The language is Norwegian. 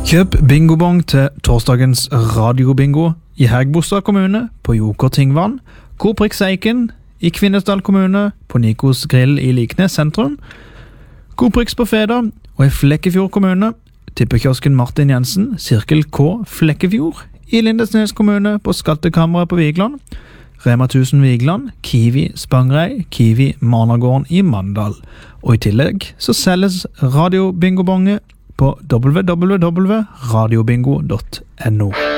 Kjøp bingobong til torsdagens radiobingo i Hægebostad kommune, på Joker Tingvann, Coop Eiken i Kvinesdal kommune, på Nikos Grill i Liknes sentrum, Coop på Feda og i Flekkefjord kommune, tippekiosken Martin Jensen, Sirkel K Flekkefjord i Lindesnes kommune, på Skattekammeret på Vigland, Rema 1000 Vigland, Kiwi Spangrei, Kiwi Managården i Mandal. Og i tillegg så selges radiobingobonge på www.radiobingo.no.